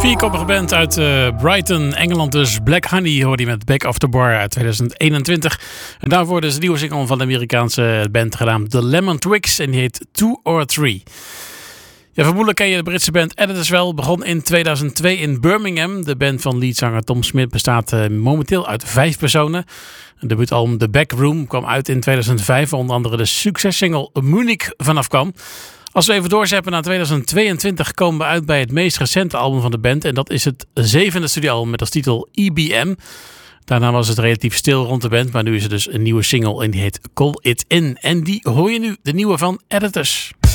Vierkoppige band uit Brighton, Engeland dus. Black Honey hoorde je met Back of the Bar uit 2021. En daarvoor dus de nieuwe single van de Amerikaanse band genaamd The Lemon Twigs. En die heet 2 or 3. Ja, vermoedelijk ken je de Britse band Editors wel. Begon in 2002 in Birmingham. De band van leadzanger Tom Smith bestaat momenteel uit 5 personen. Een debuutalbum The Backroom kwam uit in 2005. Waar onder andere de successingle Munich vanaf kwam. Als we even doorzeppen naar 2022 komen we uit bij het meest recente album van de band. En dat is het 7e studioalbum met als titel EBM. Daarna was het relatief stil rond de band. Maar nu is er dus een nieuwe single en die heet Call It In. En die hoor je nu, de nieuwe van Editors.